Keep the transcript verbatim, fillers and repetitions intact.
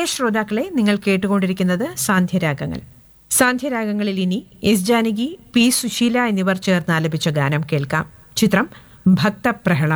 ശ്രോതാക്കളെ, നിങ്ങൾ കേട്ടുകൊണ്ടിരിക്കുന്നത് സാന്ധ്യരാഗങ്ങൾ. സാന്ധ്യരാഗങ്ങളിൽ ഇനി എസ് ജാനകി, പി സുശീല എന്നിവർ ചേർന്ന് ആലപിച്ച ഗാനം കേൾക്കാം. ചിത്രം ഭക്തപ്രഹ്ലാദ്.